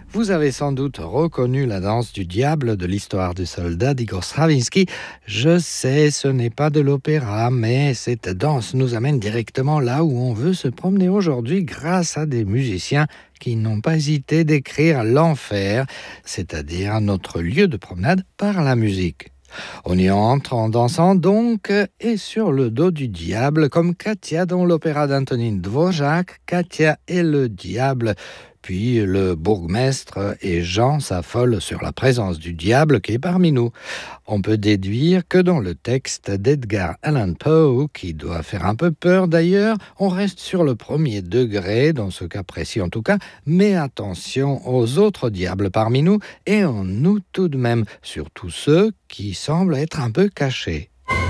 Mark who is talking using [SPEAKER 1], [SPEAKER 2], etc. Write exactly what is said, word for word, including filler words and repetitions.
[SPEAKER 1] Vous avez sans doute reconnu la danse du diable de l'histoire du soldat d'Igor Stravinsky. Je sais, ce n'est pas de l'opéra, mais cette danse nous amène directement là où on veut se promener aujourd'hui grâce à des musiciens qui n'ont pas hésité d'écrire l'enfer, c'est-à-dire notre lieu de promenade par la musique. On y entre en dansant donc et sur le dos du diable, comme Katia dans l'opéra d'Antonin Dvorak, Katia et le diable. Puis le bourgmestre et Jean s'affolent sur la présence du diable qui est parmi nous. On peut déduire que dans le texte d'Edgar Allan Poe, qui doit faire un peu peur d'ailleurs, on reste sur le premier degré, dans ce cas précis en tout cas, mais attention aux autres diables parmi nous et en nous tout de même, surtout ceux qui semblent être un peu cachés.